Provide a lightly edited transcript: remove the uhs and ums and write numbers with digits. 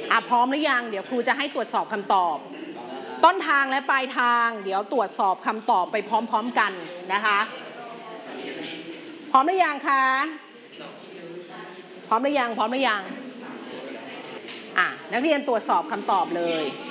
พร้อมหรือยังเดี๋ยวครูจะให้ตรวจสอบคำตอบต้นทางและปลายทางเดี๋ยวตรวจสอบคำตอบไปพร้อมๆกันนะคะพร้อมหรือยังคะพร้อมหรือยังนักเรียนตรวจสอบคำตอบเลย